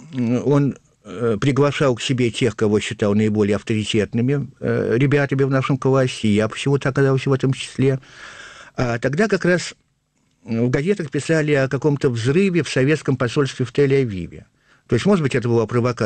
он приглашал к себе тех, кого считал наиболее авторитетными ребятами в нашем классе, и я почему-то оказался в этом числе. А тогда как раз в газетах писали о каком-то взрыве в советском посольстве в Тель-Авиве. То есть, может быть, это была провокация